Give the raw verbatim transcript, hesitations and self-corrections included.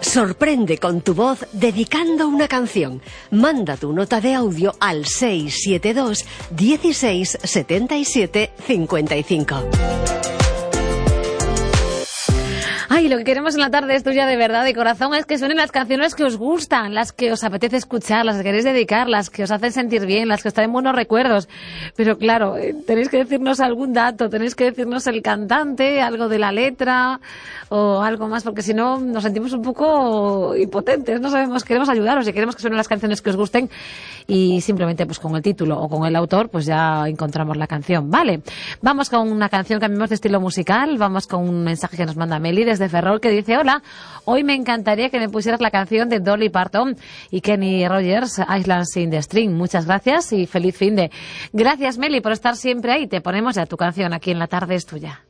Sorprende con tu voz dedicando una canción. Manda tu nota de audio al seis siete dos, dieciséis, setenta y siete, cincuenta y cinco. Ay, lo que queremos en la tarde es tuya de verdad, de corazón, es que suenen las canciones que os gustan, las que os apetece escuchar, las que queréis dedicar, las que os hacen sentir bien, las que os traen buenos recuerdos. Pero claro, eh, tenéis que decirnos algún dato, tenéis que decirnos el cantante, algo de la letra o algo más, porque si no nos sentimos un poco impotentes, no sabemos, queremos ayudaros y queremos que suenen las canciones que os gusten y simplemente pues con el título o con el autor pues ya encontramos la canción. Vale, vamos con una canción, cambiamos de estilo musical, vamos con un mensaje que nos manda Meli desde Ferrol, que dice: hola, hoy me encantaría que me pusieras la canción de Dolly Parton y Kenny Rogers, Islands in the Stream. Muchas gracias y feliz finde. Gracias, Meli, por estar siempre ahí. Te ponemos ya tu canción aquí en La Tarde es Tuya.